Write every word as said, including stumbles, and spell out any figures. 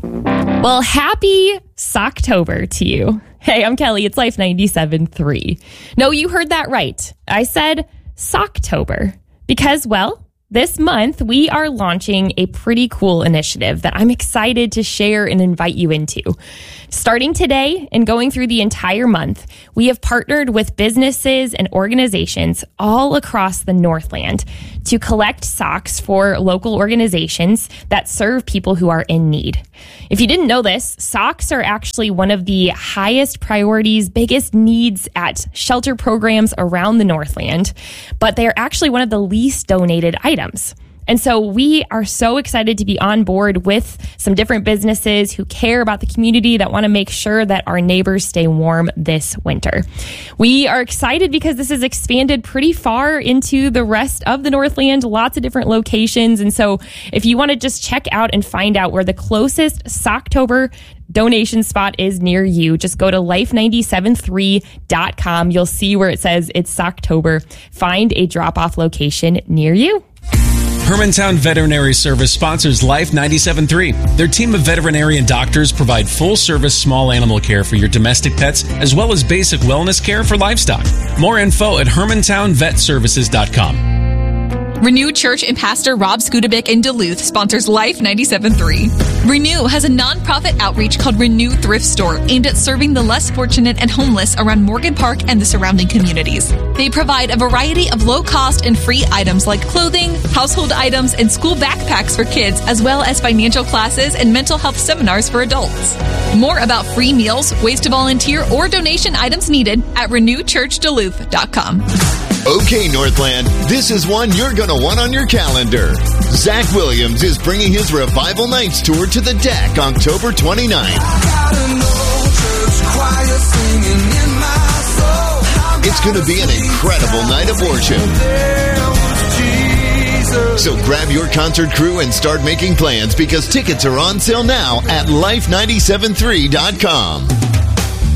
Well, happy Socktober to you. Hey, I'm Kelly. It's Life ninety-seven point three. No, you heard that right. I said Socktober because, well, this month we are launching a pretty cool initiative that I'm excited to share and invite you into. Starting today and going through the entire month, we have partnered with businesses and organizations all across the Northland to collect socks for local organizations that serve people who are in need. If you didn't know this, socks are actually one of the highest priorities, biggest needs at shelter programs around the Northland, but they are actually one of the least donated items. And so we are so excited to be on board with some different businesses who care about the community, that want to make sure that our neighbors stay warm this winter. We are excited because this has expanded pretty far into the rest of the Northland, lots of different locations. And so if you want to just check out and find out where the closest Socktober donation spot is near you, just go to life nine seven three dot com. You'll see where it says it's Socktober. Find a drop-off location near you. Hermantown Veterinary Service sponsors Life ninety-seven point three. Their team of veterinarian doctors provide full-service small animal care for your domestic pets, as well as basic wellness care for livestock. More info at hermantown vet services dot com. Renew Church and Pastor Rob Skudebick in Duluth sponsors Life ninety-seven point three. Renew has a nonprofit outreach called Renew Thrift Store aimed at serving the less fortunate and homeless around Morgan Park and the surrounding communities. They provide a variety of low-cost and free items like clothing, household items, and school backpacks for kids, as well as financial classes and mental health seminars for adults. More about free meals, ways to volunteer, or donation items needed at renew church duluth dot com. Okay, Northland, this is one you're going to want on your calendar. Zach Williams is bringing his Revival Nights tour to the deck October twenty-ninth. It's going to be an incredible night of worship. So grab your concert crew and start making plans, because tickets are on sale now at life nine seven three dot com.